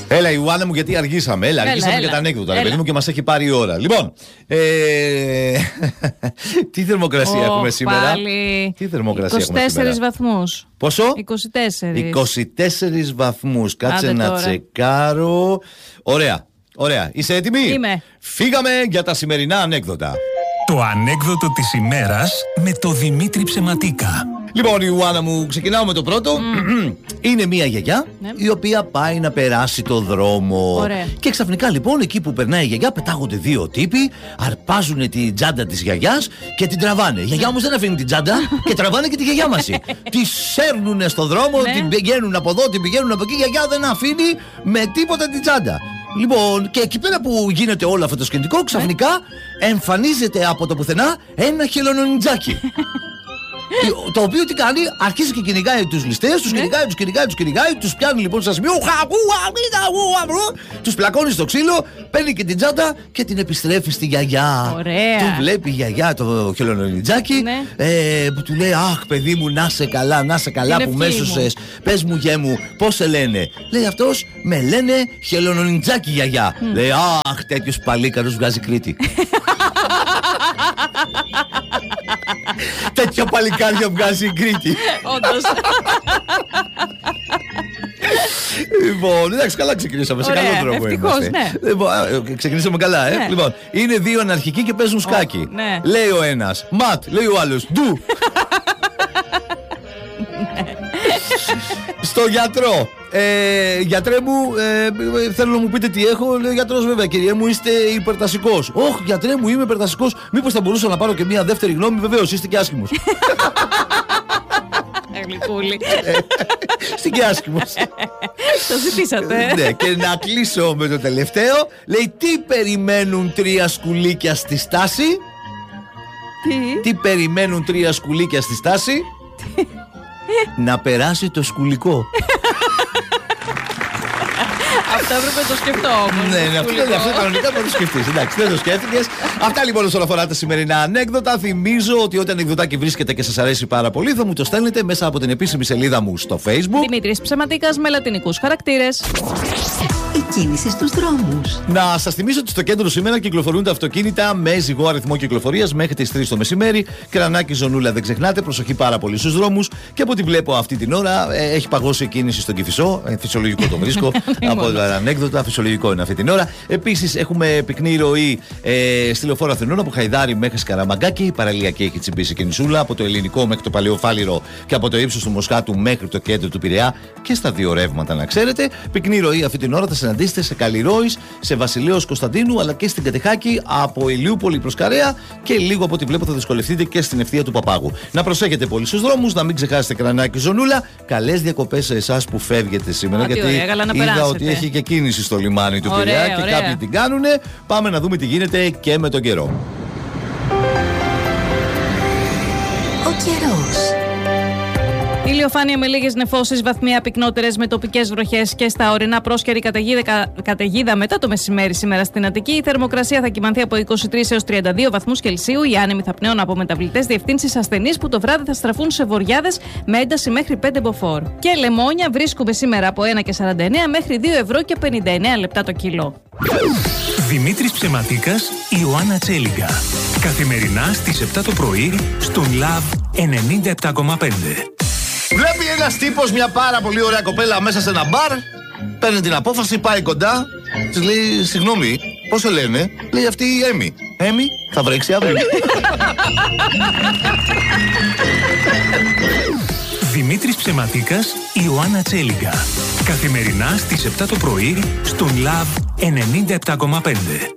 Έλα, Ιωάννα μου, γιατί αργήσαμε. Αργήσαμε για τα ανέκδοτα, ρε παιδί μου, και μας έχει πάρει η ώρα. Λοιπόν, τι θερμοκρασία έχουμε σήμερα? Πάλι. Τι θερμοκρασία 24 έχουμε σήμερα? βαθμούς. Πόσο? 24 βαθμούς. Κάτσε Άντε να τώρα. τσεκάρω. Ωραία. Είσαι έτοιμη? Είμαι. Φύγαμε για τα σημερινά ανέκδοτα. Το ανέκδοτο της ημέρας με το Δημήτρη Ψεματίκα. Λοιπόν, Ιωάννα μου, ξεκινάω με το πρώτο. Είναι μια γιαγιά, Ναι. η οποία πάει να περάσει το δρόμο. Ωραία. Και ξαφνικά, λοιπόν, εκεί που περνάει η γιαγιά, πετάγονται δύο τύποι, αρπάζουν την τσάντα της γιαγιάς και την τραβάνε. Η γιαγιά όμως δεν αφήνει την τσάντα και τραβάνε και τη γιαγιά μαζί. Τη σέρνουνε στο δρόμο, Ναι. την πηγαίνουν από εδώ, την πηγαίνουν από εκεί. Η γιαγιά δεν αφήνει με τίποτα την τσάντα. Λοιπόν, και εκεί πέρα που γίνεται όλο αυτό το σκηνικό, ξαφνικά εμφανίζεται από το πουθενά ένα χελωνονιτζάκι. Το οποίο τι κάνει, αρχίζει και κυνηγάει τους ληστές, τους κυνηγάει, τους πιάνει λοιπόν σε ένα σημείο, τους πλακώνει στο ξύλο, παίρνει και την τσάντα και την επιστρέφει στη γιαγιά. Ωραία. Του βλέπει η γιαγιά το χελωνονιτζάκι, που του λέει, αχ παιδί μου, να σε καλά που με έσωσες, πες μου γε μου, πώς σε λένε? Λέει αυτός, με λένε χελωνονιτζάκι γιαγιά. Λέει, αχ, τέτοιος παλίκαρος βγάζει Κρήτη. Τέτοια παλικάρια βγάζει η Κρήτη. Όντως. Λοιπόν, εντάξει, καλά ξεκινήσαμε. Σε Ωραία, καλό τρόπο ευτυχώς, είμαστε. ναι. Λοιπόν, ξεκινήσαμε καλά, Ναι. Λοιπόν, είναι δύο αναρχικοί και παίζουν σκάκι. Ναι. Λέει ο ένας, ματ, λέει ο άλλος, ντου. Στο γιατρό. Γιατρέ μου, θέλω να μου πείτε τι έχω. Λέει ο γιατρός, βέβαια, κύριε μου, είστε υπερτασικός. Όχι, γιατρέ μου, είμαι υπερτασικός. Μήπως θα μπορούσα να πάρω και μια δεύτερη γνώμη? Βεβαίως, είστε και άσχημος. Γλυκούλη. Είστε και άσχημος. Το ζητήσατε. Ναι, και να κλείσω με το τελευταίο. Λέει, τι περιμένουν τρία σκουλίκια στη στάση? Τι περιμένουν τρία σκουλίκια στη στάση? Να περάσει το σκουλικό. Αυτό έπρεπε να το σκεφτώ όμως. Ναι, αυτό κανονικά θα το σκεφτείς. Εντάξει, δεν το σκέφτηκες. Αυτά λοιπόν όσον αφορά τα σημερινά ανέκδοτα. Θυμίζω ότι όταν ανεκδοτάκι βρίσκεται και σας αρέσει πάρα πολύ, θα μου το στέλνετε μέσα από την επίσημη σελίδα μου στο Facebook. Δημήτρης Ψεματίκας με λατινικούς χαρακτήρες. Η κίνηση στους δρόμους. Να σας θυμίσω ότι στο κέντρο σήμερα κυκλοφορούν τα αυτοκίνητα με ζυγό αριθμό κυκλοφορίας μέχρι τις 3 το μεσημέρι. Κρανάκι, ζωνούλα, δεν ξεχνάτε. Προσοχή πάρα πολύ στους δρόμους. Και από ό,τι βλέπω αυτή την ώρα έχει παγώσει η κίνηση στον Κηφισό. Φυσιολογικό το βρίσκω. Από τα ανέκδοτα, φυσιολογικό είναι αυτή την ώρα. Επίσης έχουμε πυκνή ροή στη Λεωφόρο Αθηνών από Χαϊδάρι μέχρι Σκαραμαγκάκι. Η παραλιακή έχει τσιμπήσει και νησούλα. Από το Ελληνικό μέχρι το Παλαιοφάλιρο και από το ύψος του Μοσχάτου μέχρι το κέντρο του Πειραιά και στα δύο ρεύματα, να ξέρετε. Πυκνή ροή αυτή την ώρα θα συναντήσετε σε Καλλιρόης, σε Βασιλέως Κωνσταντίνου αλλά και στην Κατεχάκη, από Ηλιούπολη προς Καρέα και λίγο από ό,τι βλέπω θα δυσκολευτείτε και στην ευθεία του Παπάγου. Να προσέχετε πολύ στους δρόμους, να μην ξεχάσετε Κρανάκι, ζωνούλα. Καλές διακοπές σε εσάς που φεύγετε σήμερα, γιατί είδα ότι έχει και κίνηση στο λιμάνι του Πειραιά και κάποιοι την κάνουνε. Πάμε να δούμε τι γίνεται και με τον καιρό. Ο καιρός. Ηλιοφάνεια με λίγες νεφώσεις, βαθμία πυκνότερες με τοπικές βροχές και στα ορεινά πρόσκαιρη καταιγίδα μετά το μεσημέρι σήμερα στην Αττική. Η θερμοκρασία θα κυμανθεί από 23 έως 32 βαθμούς Κελσίου. Οι άνεμοι θα πνέουν από μεταβλητές διευθύνσεις ασθενείς που το βράδυ θα στραφούν σε βοριάδες με ένταση μέχρι 5 μποφόρ. Και λεμόνια βρίσκουμε σήμερα από 1,49 μέχρι 2 ευρώ και 59 λεπτά το κιλό. Δημήτρης Ψεματίκας, Ιωάννα Τσέλιγκα. Καθημερινά στις 7 το πρωί στον Love 97,5. Βλέπει ένας τύπος μια πάρα πολύ ωραία κοπέλα μέσα σε ένα μπαρ. Παίρνει την απόφαση, πάει κοντά. Της λέει, συγγνώμη, πώς σε λένε? Λέει αυτή η Έμι. Έμι, θα βρέξει αύριο. Δημήτρης Ψεματίκας, Ιωάννα Τσέλιγκα. Καθημερινά στις 7 το πρωί στον Love 97,5.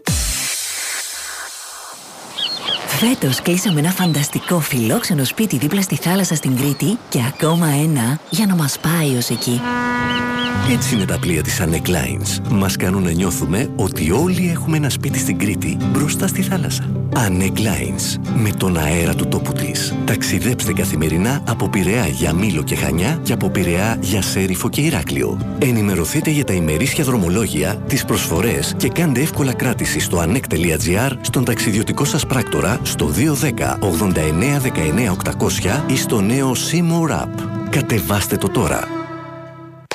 Φέτος κλείσαμε ένα φανταστικό φιλόξενο σπίτι δίπλα στη θάλασσα στην Κρήτη και ακόμα ένα για να μας πάει ως εκεί. Έτσι είναι τα πλοία της Anne Lines. Μας κάνουν να νιώθουμε ότι όλοι έχουμε ένα σπίτι στην Κρήτη μπροστά στη θάλασσα. Anne Lines. Με τον αέρα του τόπου της. Ταξιδέψτε καθημερινά από Πειραιά για Μήλο και Χανιά και από Πειραιά για Σέριφο και Ηράκλειο. Ενημερωθείτε για τα ημερήσια δρομολόγια, τις προσφορές και κάντε εύκολα κράτηση στο anec.gr, στον ταξιδιωτικό σας πράκτορα, στο 210 89 19 800 ή στο νέο Seymour App. Κατεβάστε το τώρα.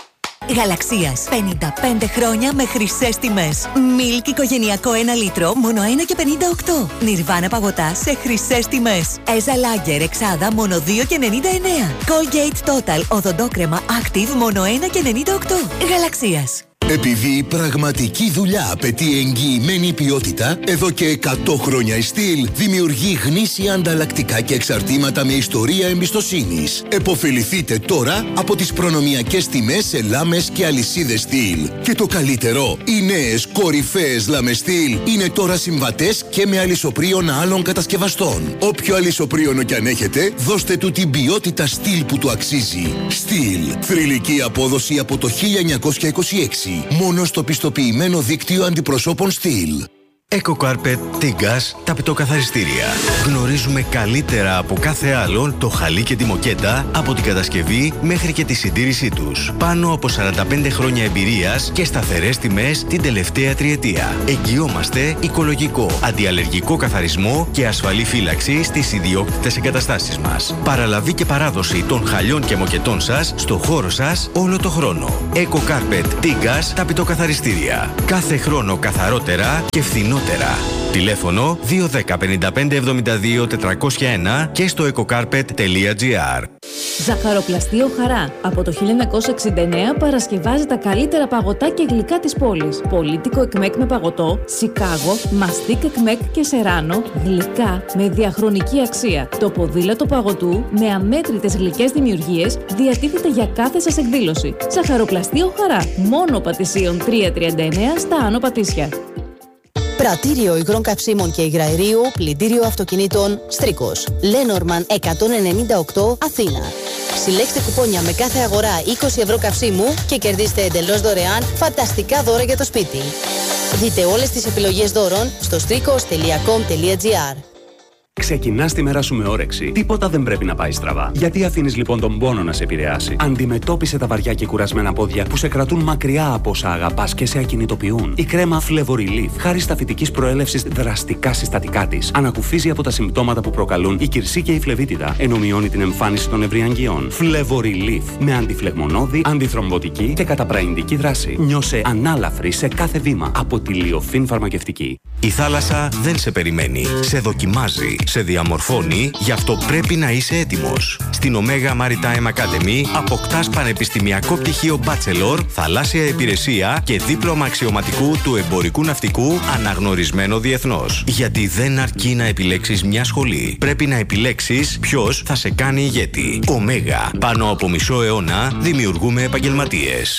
Γαλαξίας. 55 χρόνια με χρυσές τιμές. Milk οικογενειακό 1 λίτρο, μόνο 1,58. Νιρβάνα παγωτά σε χρυσές τιμές. Έζα Lager εξάδα, μόνο 2,99. Colgate Total οδοντόκρεμα Active, μόνο 1,98. Γαλαξίας. Επειδή η πραγματική δουλειά απαιτεί εγγυημένη ποιότητα, εδώ και 100 χρόνια η Steel δημιουργεί γνήσια ανταλλακτικά και εξαρτήματα με ιστορία εμπιστοσύνης. Εποφεληθείτε τώρα από τις προνομιακές τιμές σε λάμες και αλυσίδες Steel. Και το καλύτερο, οι νέες κορυφαίες λάμες Steel είναι τώρα συμβατές και με αλυσοπρίωνα άλλων κατασκευαστών. Όποιο αλυσοπρίωνο κι αν έχετε, δώστε του την ποιότητα Steel που του αξίζει. Steel, θρυλική απόδοση από το 1926. Μόνο στο πιστοποιημένο δίκτυο αντιπροσώπων Steel. EcoCarpet Tigas, τα πιτοκαθαριστήρια. Γνωρίζουμε καλύτερα από κάθε άλλον το χαλί και τη μοκέτα από την κατασκευή μέχρι και τη συντήρησή τους. Πάνω από 45 χρόνια εμπειρίας και σταθερές τιμές την τελευταία τριετία. Εγγυόμαστε οικολογικό, αντιαλλεργικό καθαρισμό και ασφαλή φύλαξη στις ιδιόκτητες εγκαταστάσεις μας. Παραλαβή και παράδοση των χαλιών και μοκετών σας στο χώρο σας όλο το χρόνο. EcoCarpet Tigas, τα πιτοκαθαριστήρια. Κάθε χρόνο καθαρότερα και φθηνότερα. Τηλέφωνο 210 55 72 401 και στο ecocarpet.gr. Ζαχαροπλαστείο Χαρά. Από το 1969 παρασκευάζει τα καλύτερα παγωτά και γλυκά της πόλης. Πολίτικο εκμέκ με παγωτό, Σικάγο, μαστίκ εκμέκ και σεράνο, γλυκά με διαχρονική αξία. Το ποδήλατο παγωτού με αμέτρητες γλυκές δημιουργίες διατίθεται για κάθε σας εκδήλωση. Ζαχαροπλαστείο Χαρά. Μόνο Πατησίων 339 στα Άνω Πατήσια. Πρατήριο υγρών καυσίμων και υγραερίου, πλυντήριο αυτοκινήτων, Στρίκος. Λένορμαν 198, Αθήνα. Συλλέξτε κουπόνια με κάθε αγορά 20 ευρώ καυσίμου και κερδίστε εντελώς δωρεάν φανταστικά δώρα για το σπίτι. Δείτε όλες τις επιλογές δώρων στο strikos.com.gr. Ξεκινάς τη μέρα σου με όρεξη. Τίποτα δεν πρέπει να πάει στραβά. Γιατί αφήνεις λοιπόν τον πόνο να σε επηρεάσει? Αντιμετώπισε τα βαριά και κουρασμένα πόδια που σε κρατούν μακριά από όσα αγαπάς και σε ακινητοποιούν. Η κρέμα Flevo Relief, χάρη σταφυτικής προέλευσης δραστικά συστατικά της, ανακουφίζει από τα συμπτώματα που προκαλούν η κυρσή και η φλεβίτιδα, ενώ μειώνει την εμφάνιση των ευρυαγγειών. Flevo Relief, με αντιφλεγμονώδη, αντιθρομβωτική και καταπραϊντική δράση. Νιώσε ανάλαφρη σε κάθε βήμα από τη Λιοφίν φαρμακευτική. Η θάλασσα δεν σε περιμένει. Σε δοκιμάζει. Σε διαμορφώνει, γι' αυτό πρέπει να είσαι έτοιμος. Στην Omega Maritime Academy αποκτάς πανεπιστημιακό πτυχίο Bachelor, θαλάσσια υπηρεσία και δίπλωμα αξιωματικού του εμπορικού ναυτικού αναγνωρισμένο διεθνώς. Γιατί δεν αρκεί να επιλέξεις μια σχολή. Πρέπει να επιλέξεις ποιος θα σε κάνει ηγέτη. Omega. Πάνω από μισό αιώνα δημιουργούμε επαγγελματίες.